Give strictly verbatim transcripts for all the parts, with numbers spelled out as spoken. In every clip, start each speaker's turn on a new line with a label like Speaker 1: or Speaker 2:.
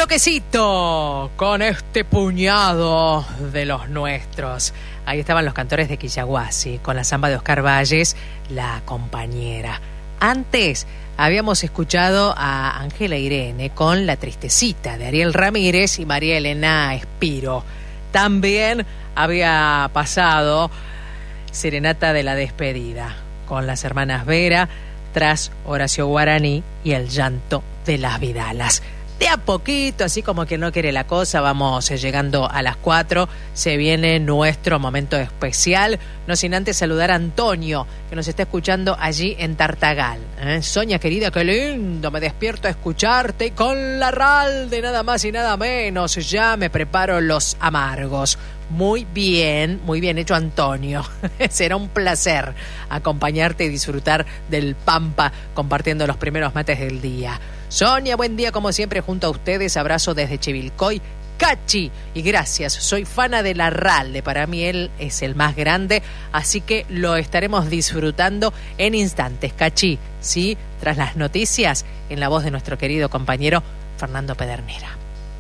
Speaker 1: bloquecito con este puñado de los nuestros. Ahí estaban los cantores de Quillahuasi con la samba de Oscar Valles, La Compañera. Antes habíamos escuchado a Ángela Irene con La Tristecita de Ariel Ramírez y María Elena Espiro. También había pasado Serenata de la Despedida con las hermanas Vera tras Horacio Guaraní y El Llanto de las Vidalas. De a poquito, así como quien no quiere la cosa, vamos llegando a las cuatro. Se viene nuestro momento especial. No sin antes saludar a Antonio, que nos está escuchando allí en Tartagal. ¿Eh? Sonia, querida, qué lindo. Me despierto a escucharte y con la ral de nada más y nada menos. Ya me preparo los amargos. Muy bien, muy bien hecho, Antonio. Será un placer acompañarte y disfrutar del Pampa compartiendo los primeros mates del día. Sonia, buen día como siempre junto a ustedes. Abrazo desde Chivilcoy. Cachi, y gracias, soy fana de la Ralde, para mí él es el más grande, así que lo estaremos disfrutando en instantes. Cachi, sí, tras las noticias, en la voz de nuestro querido compañero Fernando Pedernera.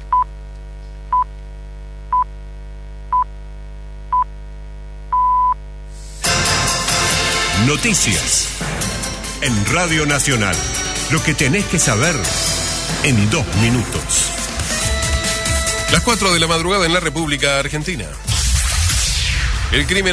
Speaker 2: Noticias en Radio Nacional. Lo que tenés que saber en dos minutos.
Speaker 3: Las cuatro de la madrugada en la República Argentina. El crimen